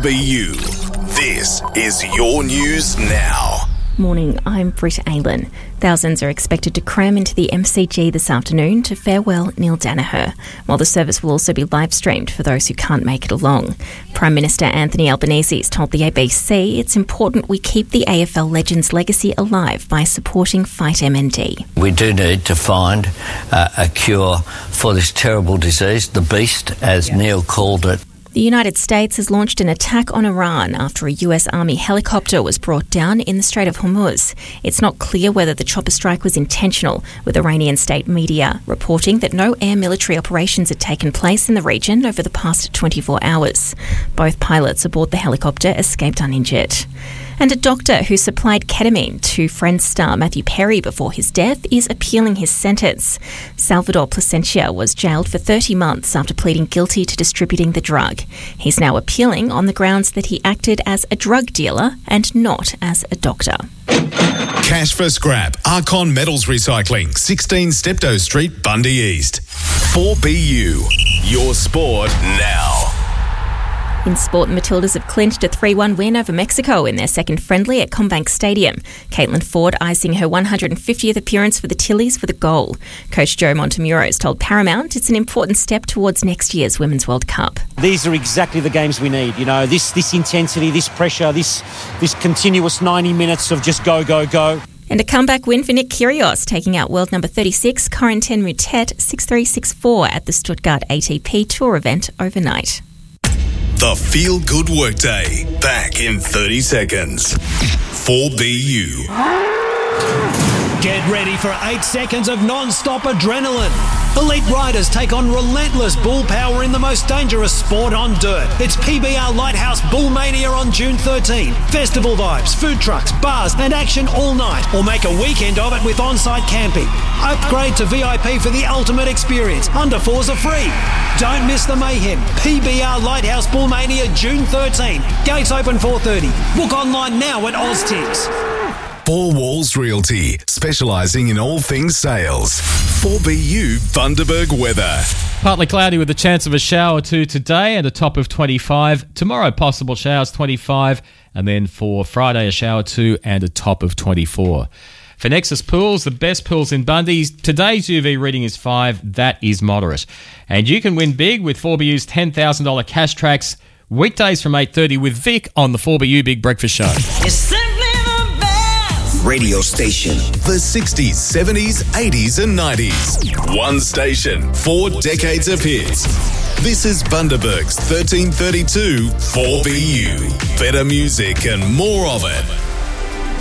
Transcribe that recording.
4BU. This is your news now. Morning, I'm Britt Aylan. Thousands are expected to cram into the MCG this afternoon to farewell Neil Daniher, while the service will also be live-streamed for those who can't make it along. Prime Minister Anthony Albanese has told the ABC it's important we keep the AFL legend's legacy alive by supporting Fight MND. We do need to find a cure for this terrible disease, the beast, as Neil called it. The United States has launched an attack on Iran after a US Army helicopter was brought down in the Strait of Hormuz. It's not clear whether the chopper strike was intentional, with Iranian state media reporting that no air military operations had taken place in the region over the past 24 hours. Both pilots aboard the helicopter escaped uninjured. And a doctor who supplied ketamine to Friends star Matthew Perry before his death is appealing his sentence. Salvador Plasencia was jailed for 30 months after pleading guilty to distributing the drug. He's now appealing on the grounds that he acted as a drug dealer and not as a doctor. Cash for scrap. Archon Metals Recycling, 16 Steptoe Street, Bundy East. 4BU. Your sport now. In sport, the Matildas have clinched a 3-1 win over Mexico in their second friendly at CommBank Stadium. Caitlin Ford icing her 150th appearance for the Tillies with a goal. Coach Joe Montemuros told Paramount it's an important step towards next year's Women's World Cup. These are exactly the games we need. You know, this intensity, this pressure, this continuous 90 minutes of just go, go, go. And a comeback win for Nick Kyrgios, taking out world number 36, Corentin Moutet, 6-3, 6-4 at the Stuttgart ATP Tour event overnight. The Feel Good Workday. Back in 30 seconds. 4BU. Get ready for 8 seconds of non-stop adrenaline. Elite riders take on relentless bull power in the most dangerous sport on dirt. It's PBR Lighthouse Bull Mania on June 13. Festival vibes, food trucks, bars and action all night. Or make a weekend of it with on-site camping. Upgrade to VIP for the ultimate experience. Under fours are free. Don't miss the mayhem. PBR Lighthouse Bull Mania June 13. Gates open 4:30. Book online now at OzTix. Four Walls Realty, specialising in all things sales. 4BU Bundaberg weather. Partly cloudy with a chance of a shower or two today and a top of 25. Tomorrow, possible showers, 25. And then for Friday, a shower or two and a top of 24. For Nexus Pools, the best pools in Bundy, today's UV reading is 5. That is moderate. And you can win big with 4BU's $10,000 cash tracks weekdays from 8:30 with Vic on the 4BU Big Breakfast Show. Radio station. The 60s, 70s, 80s and 90s. One station, 4 decades of hits. This is Bundaberg's 1332 4BU. Better music and more of it.